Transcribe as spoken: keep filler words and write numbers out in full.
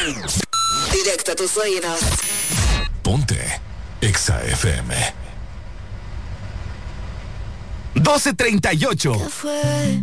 Directo a tus oídos. Ponte Exa F M. doce treinta y ocho. ¿Qué fue